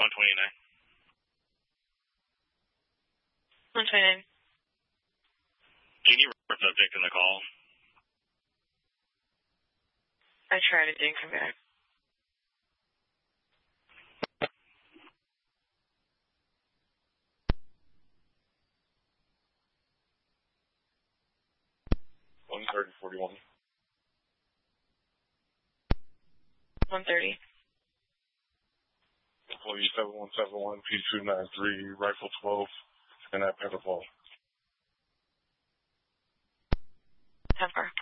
129. Can you report subject in the call? I tried, it didn't come back. $130.41. 130. Employee 7171 P293 Rifle 12 and that Pepper Ball. 10-4.